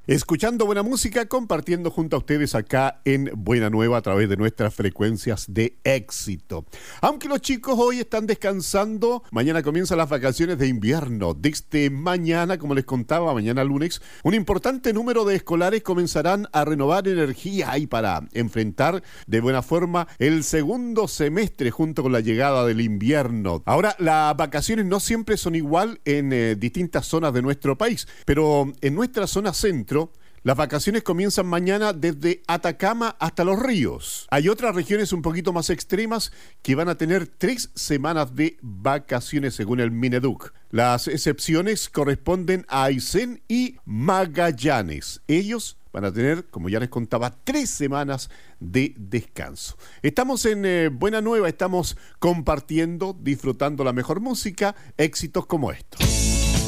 Escuchando buena música, compartiendo junto a ustedes acá en Buena Nueva a través de nuestras frecuencias de éxito. Aunque los chicos hoy están descansando, mañana comienzan las vacaciones de invierno. Desde mañana, como les contaba, mañana lunes, un importante número de escolares comenzarán a renovar energía y para enfrentar de buena forma el segundo semestre junto con la llegada del invierno. Ahora, las vacaciones no siempre son igual en distintas zonas de nuestro país, pero en nuestra zona centro, las vacaciones comienzan mañana desde Atacama hasta Los Ríos. Hay otras regiones un poquito más extremas que van a tener 3 semanas de vacaciones según el Mineduc. Las excepciones corresponden a Aysén y Magallanes. Ellos van a tener, como ya les contaba, 3 semanas de descanso. Estamos en Buena Nueva, estamos compartiendo, disfrutando la mejor música, éxitos como estos.